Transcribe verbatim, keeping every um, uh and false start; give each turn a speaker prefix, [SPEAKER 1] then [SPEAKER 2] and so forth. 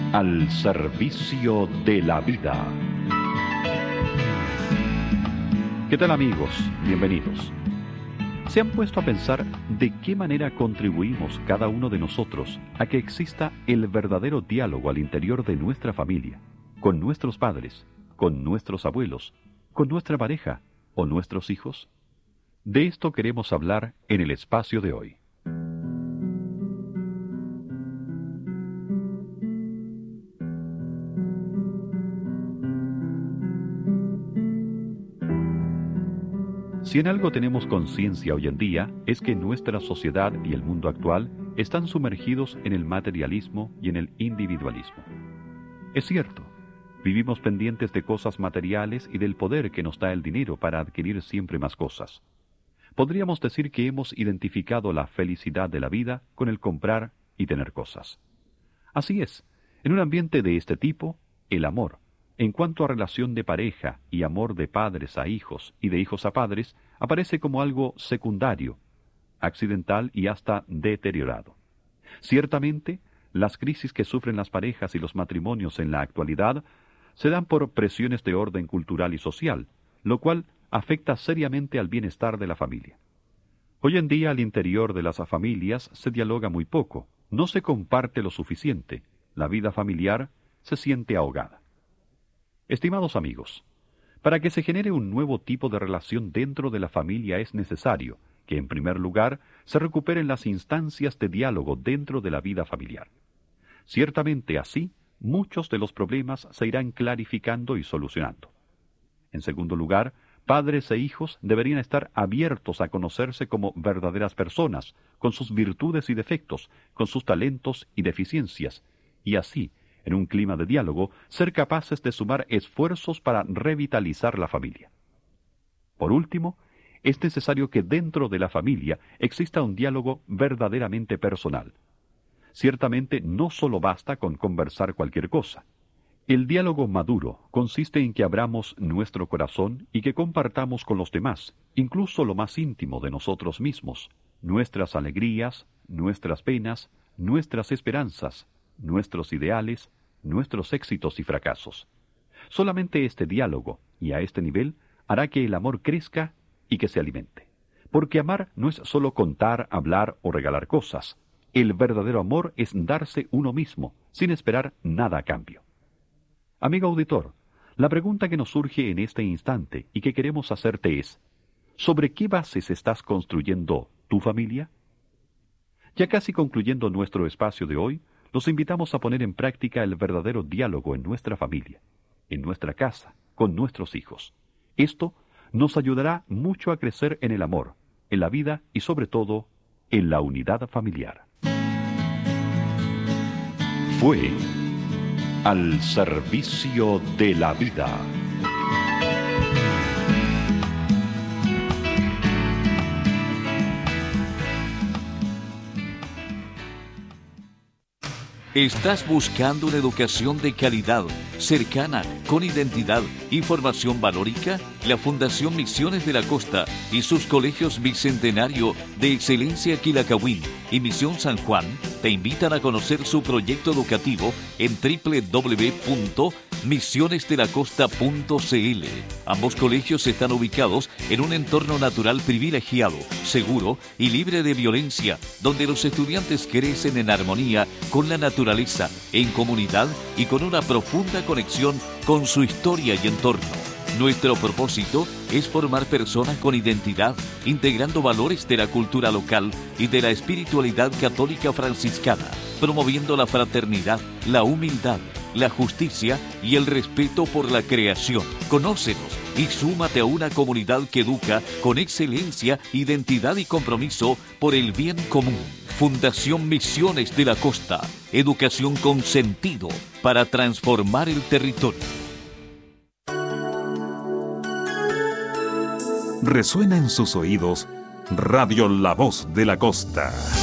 [SPEAKER 1] Al servicio de la vida. ¿Qué tal, amigos? Bienvenidos. ¿Se han puesto a pensar de qué manera contribuimos cada uno de nosotros a que exista el verdadero diálogo al interior de nuestra familia, con nuestros padres, con nuestros abuelos, con nuestra pareja o nuestros hijos? De esto queremos hablar en el espacio de hoy. Si en algo tenemos conciencia hoy en día, es que nuestra sociedad y el mundo actual están sumergidos en el materialismo y en el individualismo. Es cierto, vivimos pendientes de cosas materiales y del poder que nos da el dinero para adquirir siempre más cosas. Podríamos decir que hemos identificado la felicidad de la vida con el comprar y tener cosas. Así es, en un ambiente de este tipo, el amor, en cuanto a relación de pareja y amor de padres a hijos y de hijos a padres, aparece como algo secundario, accidental y hasta deteriorado. Ciertamente, las crisis que sufren las parejas y los matrimonios en la actualidad se dan por presiones de orden cultural y social, lo cual afecta seriamente al bienestar de la familia. Hoy en día, al interior de las familias se dialoga muy poco, no se comparte lo suficiente, la vida familiar se siente ahogada. Estimados amigos, para que se genere un nuevo tipo de relación dentro de la familia es necesario que, en primer lugar, se recuperen las instancias de diálogo dentro de la vida familiar. Ciertamente así, muchos de los problemas se irán clarificando y solucionando. En segundo lugar, padres e hijos deberían estar abiertos a conocerse como verdaderas personas, con sus virtudes y defectos, con sus talentos y deficiencias, y así, en un clima de diálogo, ser capaces de sumar esfuerzos para revitalizar la familia. Por último, es necesario que dentro de la familia exista un diálogo verdaderamente personal. Ciertamente no solo basta con conversar cualquier cosa. El diálogo maduro consiste en que abramos nuestro corazón y que compartamos con los demás, incluso lo más íntimo de nosotros mismos, nuestras alegrías, nuestras penas, nuestras esperanzas, nuestros ideales, nuestros éxitos y fracasos. Solamente este diálogo, y a este nivel, hará que el amor crezca y que se alimente. Porque amar no es solo contar, hablar o regalar cosas. El verdadero amor es darse uno mismo, sin esperar nada a cambio. Amigo auditor, la pregunta que nos surge en este instante y que queremos hacerte es: ¿sobre qué bases estás construyendo tu familia? Ya casi concluyendo nuestro espacio de hoy, los invitamos a poner en práctica el verdadero diálogo en nuestra familia, en nuestra casa, con nuestros hijos. Esto nos ayudará mucho a crecer en el amor, en la vida y sobre todo, en la unidad familiar. Fue Al servicio de la vida.
[SPEAKER 2] ¿Estás buscando una educación de calidad, cercana, con identidad y formación valórica? La Fundación Misiones de la Costa y sus colegios Bicentenario de Excelencia Quilacawin y Misión San Juan te invitan a conocer su proyecto educativo en doble u doble u doble u punto misiones de la costa punto c l. Ambos colegios están ubicados en un entorno natural privilegiado, seguro y libre de violencia, donde los estudiantes crecen en armonía con la naturaleza, en comunidad y con una profunda conexión con su historia y entorno. Nuestro propósito es formar personas con identidad, integrando valores de la cultura local y de la espiritualidad católica franciscana, promoviendo la fraternidad, la humildad, la justicia y el respeto por la creación. Conócenos y súmate a una comunidad que educa con excelencia, identidad y compromiso por el bien común. Fundación Misiones de la Costa. Educación con sentido para transformar el territorio.
[SPEAKER 3] Resuena en sus oídos Radio La Voz de la Costa.